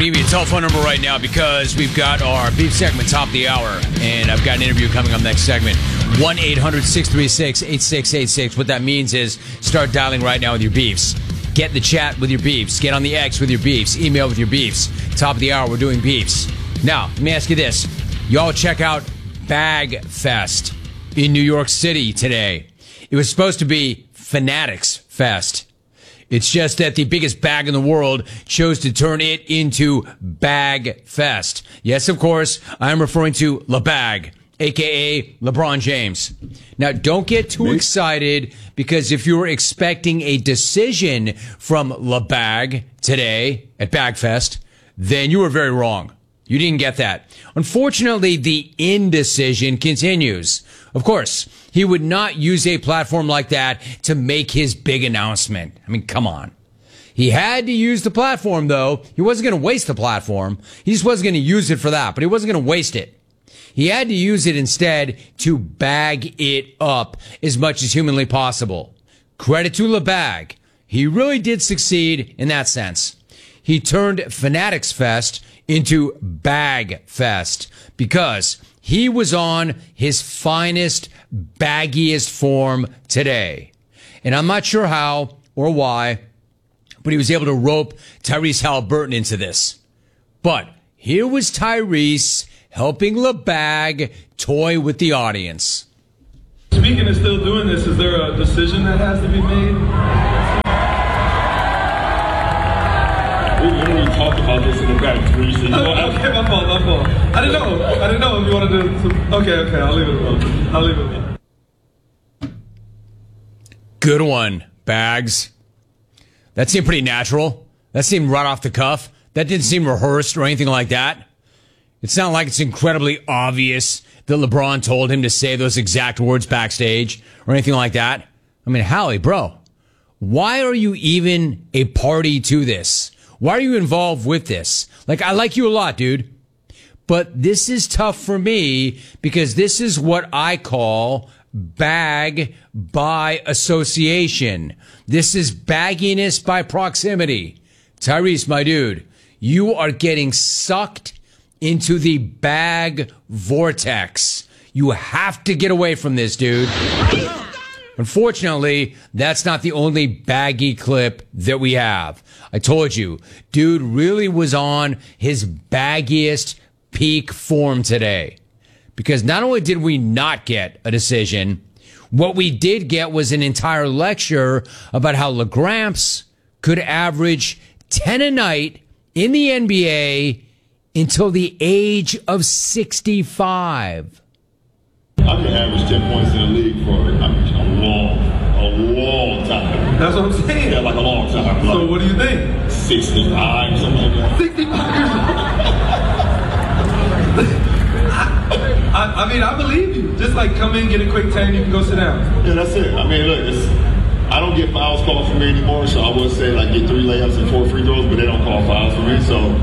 going to give you a telephone number right now because we've got our beef segment top of the hour, and I've got an interview coming up next segment. 1-800-636-8686. What that means is start dialing right now with your beefs. Get in the chat with your beefs. Get on the X with your beefs. Email with your beefs. Top of the hour, we're doing beefs. Now, let me ask you this. Y'all check out Bag Fest in New York City today. It was supposed to be Fanatics Fest. It's just that the biggest bag in the world chose to turn it into Bag Fest. Yes, of course, I'm referring to LeBag, a.k.a. LeBron James. Now, don't get too excited, because if you were expecting a decision from LeBag today at Bag Fest, then you were very wrong. You didn't get that. Unfortunately, the indecision continues. Of course, he would not use a platform like that to make his big announcement. I mean, come on. He had to use the platform, though. He wasn't going to waste the platform. He just wasn't going to use it for that, but he wasn't going to waste it. He had to use it instead to bag it up as much as humanly possible. Credit to LeBag. He really did succeed in that sense. He turned Fanatics Fest into Bag Fest because he was on his finest, baggiest form today. And I'm not sure how or why, but he was able to rope Tyrese Haliburton into this. But here was Tyrese helping LeBag toy with the audience. Speaking of still doing this, is there a decision that has to be made? We literally talked about this in the back, Tyrese. So Okay, my fault. I didn't know if you wanted to. Okay, I'll leave it alone. Good one, Bags. That seemed pretty natural. That seemed right off the cuff. That didn't seem rehearsed or anything like that. It's not like it's incredibly obvious that LeBron told him to say those exact words backstage or anything like that. I mean, Hallie, bro, why are you even a party to this? Why are you involved with this? Like, I like you a lot, dude. But this is tough for me because this is what I call bag by association. This is bagginess by proximity. Tyrese, my dude, you are getting sucked into the bag vortex. You have to get away from this, dude. Unfortunately, that's not the only baggy clip that we have. I told you, dude really was on his baggiest peak form today. Because not only did we not get a decision, what we did get was an entire lecture about how LeGramps could average 10 a night in the NBA until the age of 65. I can average 10 points in the league for a long time. That's what I'm saying. Yeah, like a long time. So what do you think? 65, something like that. 65 years old. I mean, I believe you. Just like come in, get a quick 10, you can go sit down. Yeah, that's it. I mean, look, I don't get fouls called for me anymore, so I would say like get 3 layups and 4 free throws, but they don't call fouls for me, so.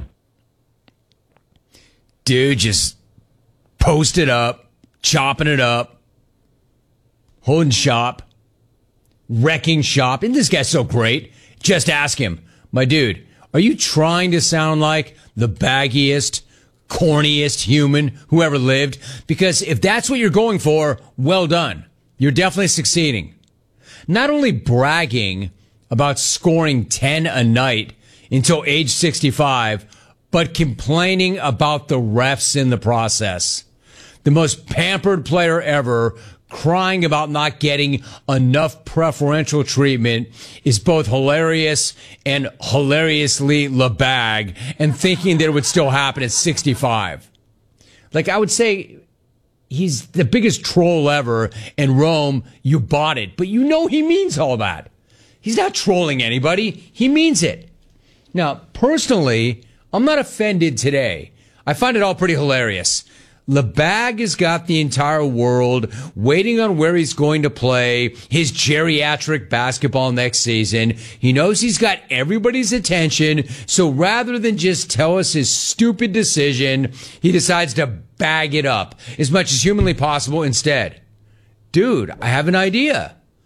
Dude just posted up, chopping it up, holding shop, wrecking shop. Isn't this guy so great? Just ask him, my dude, are you trying to sound like the baggiest, corniest human who ever lived? Because if that's what you're going for, well done. You're definitely succeeding. Not only bragging about scoring 10 a night until age 65, but complaining about the refs in the process. The most pampered player ever crying about not getting enough preferential treatment is both hilarious and hilariously LeBag, and thinking that it would still happen at 65. Like, I would say he's the biggest troll ever, and Rome, you bought it. But you know he means all that. He's not trolling anybody. He means it. Now, personally, I'm not offended today. I find it all pretty hilarious. LeBag has got the entire world waiting on where he's going to play his geriatric basketball next season. He knows he's got everybody's attention, so rather than just tell us his stupid decision, he decides to bag it up as much as humanly possible instead. Dude, I have an idea.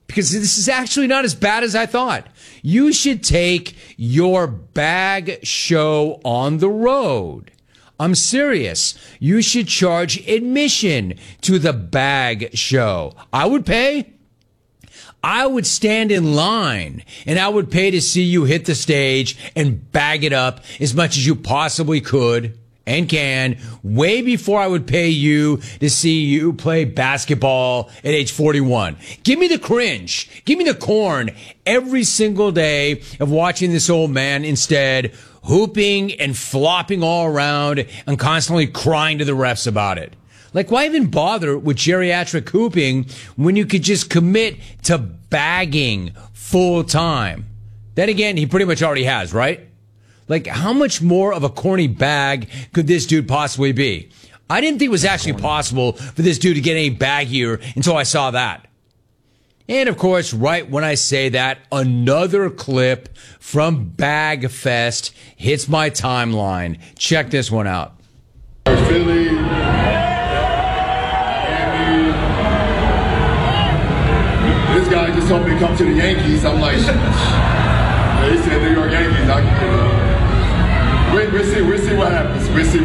because this is actually not as bad as I thought. You should take your bag show on the road. I'm serious. You should charge admission to the bag show. I would pay. I would stand in line and I would pay to see you hit the stage and bag it up as much as you possibly could and can, way before I would pay you to see you play basketball at age 41. Give me the cringe. Give me the corn every single day of watching this old man instead hooping and flopping all around and constantly crying to the refs about it. Like, why even bother with geriatric hooping when you could just commit to bagging full time? Then again, he pretty much already has, right? Like, how much more of a corny bag could this dude possibly be? I didn't think it was actually possible for this dude to get any baggier until I saw that. And of course, right when I say that, another clip from Bag Fest hits my timeline. Check this one out. Philly, this guy just told me to come to the Yankees. I'm like, he said New York Yankees. We'll see what happens.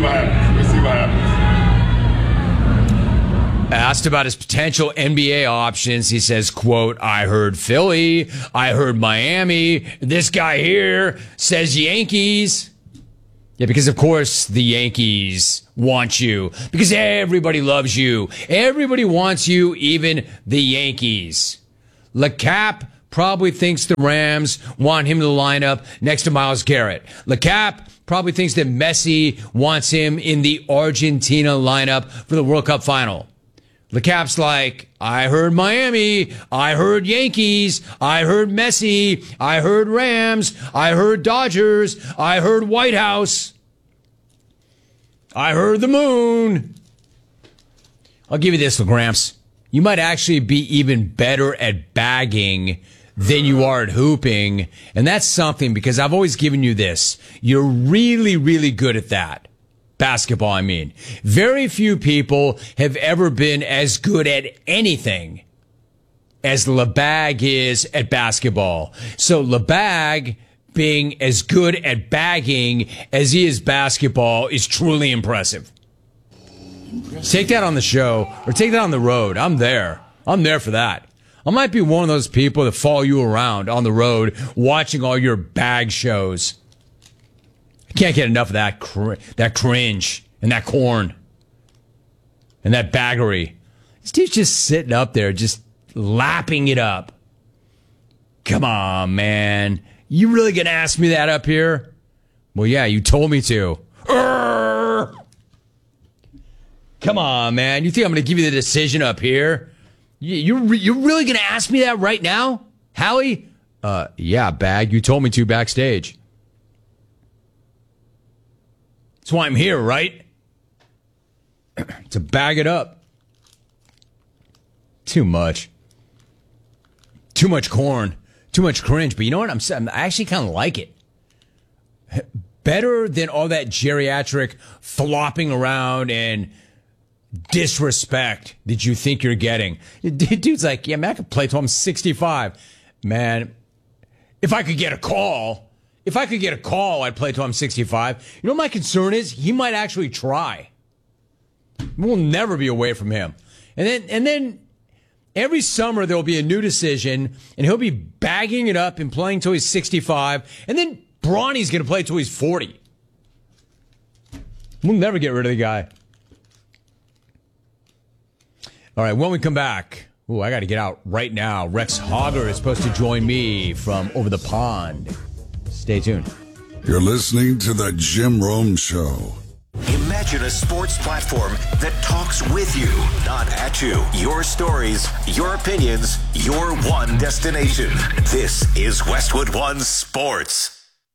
Asked about his potential NBA options, he says, quote, I heard Philly, I heard Miami, this guy here says Yankees. Yeah, because of course the Yankees want you, because everybody loves you. Everybody wants you, even the Yankees. LeCap probably thinks the Rams want him to line up next to Myles Garrett. LeCap probably thinks that Messi wants him in the Argentina lineup for the World Cup final. LeCap's like, I heard Miami, I heard Yankees, I heard Messi, I heard Rams, I heard Dodgers, I heard White House, I heard the moon. I'll give you this, LeGramps. You might actually be even better at bagging than you are at hooping. And that's something, because I've always given you this. You're really, really good at that. Basketball, I mean. Very few people have ever been as good at anything as LeBag is at basketball. So LeBag being as good at bagging as he is basketball is truly impressive. Take that on the show, or take that on the road. I'm there. I'm there for that. I might be one of those people that follow you around on the road watching all your bag shows. I can't get enough of that cringe and that corn and that baggery. This dude's just sitting up there, just lapping it up. Come on, man. You really gonna ask me that up here? Well, yeah, you told me to. Come on, man. You think I'm gonna give you the decision up here? You're really going to ask me that right now? Howie? Yeah, Bag. You told me to backstage. That's why I'm here, right? To bag it up. Too much. Too much corn. Too much cringe. But you know what? I actually kind of like it. Better than all that geriatric flopping around and disrespect that you think you're getting. Dude's like, yeah, man, I could play till I'm 65. Man, if I could get a call, I'd play till I'm 65. You know what my concern is? He might actually try. We'll never be away from him. And then every summer there'll be a new decision, and he'll be bagging it up and playing till he's 65. And then Bronny's going to play till he's 40. We'll never get rid of the guy. All right, when we come back, I got to get out right now. Rex Hogger is supposed to join me from over the pond. Stay tuned. You're listening to The Jim Rome Show. Imagine a sports platform that talks with you, not at you. Your stories, your opinions, your one destination. This is Westwood One Sports.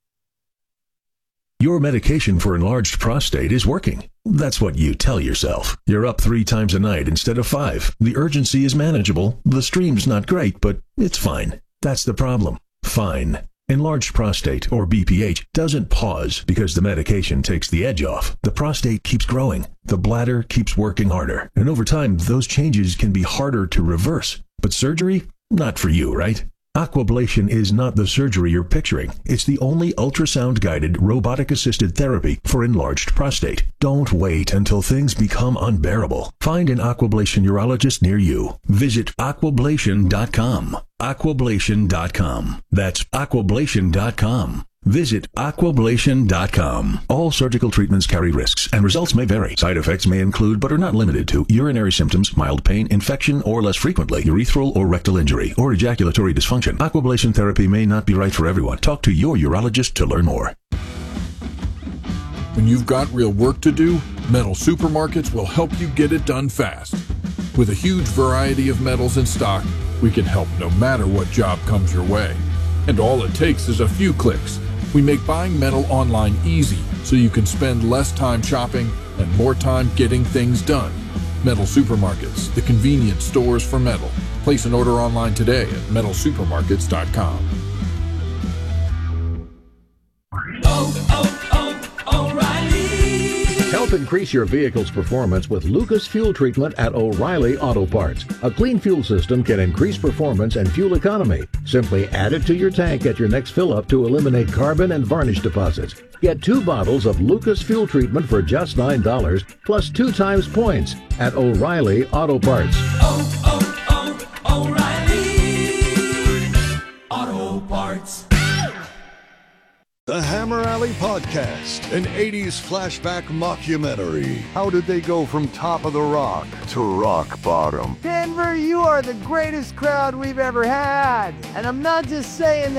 Your medication for enlarged prostate is working. That's what you tell yourself. You're up 3 times a night instead of 5. The urgency is manageable. The stream's not great, but it's fine. That's the problem. Fine. Enlarged prostate, or BPH, doesn't pause because the medication takes the edge off. The prostate keeps growing. The bladder keeps working harder. And over time, those changes can be harder to reverse. But surgery? Not for you, right? Aquablation is not the surgery you're picturing. It's the only ultrasound-guided, robotic-assisted therapy for enlarged prostate. Don't wait until things become unbearable. Find an Aquablation urologist near you. Visit aquablation.com. Aquablation.com. That's aquablation.com. Visit aquablation.com. All surgical treatments carry risks, and results may vary. Side effects may include, but are not limited to, urinary symptoms, mild pain, infection, or less frequently, urethral or rectal injury, or ejaculatory dysfunction. Aquablation therapy may not be right for everyone. Talk to your urologist to learn more. When you've got real work to do, Metal Supermarkets will help you get it done fast. With a huge variety of metals in stock, we can help no matter what job comes your way. And all it takes is a few clicks. We make buying metal online easy so you can spend less time shopping and more time getting things done. Metal Supermarkets, the convenient stores for metal. Place an order online today at metalsupermarkets.com. Help increase your vehicle's performance with Lucas Fuel Treatment at O'Reilly Auto Parts. A clean fuel system can increase performance and fuel economy. Simply add it to your tank at your next fill-up to eliminate carbon and varnish deposits. Get 2 bottles of Lucas Fuel Treatment for just $9, plus 2 times points at O'Reilly Auto Parts. O'Reilly Auto Parts. The Hammer Alley Podcast, an 80s flashback mockumentary. How did they go from top of the rock to rock bottom? Denver, you are the greatest crowd we've ever had. And I'm not just saying that.